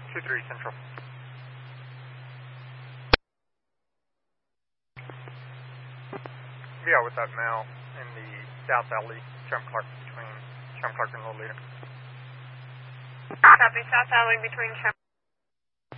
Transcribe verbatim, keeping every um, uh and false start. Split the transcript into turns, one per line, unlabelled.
two three Central. Yeah, with that male in the south alley, Trump Clark, between Trump Clark and Little Leader.
Copy, south alley between Trump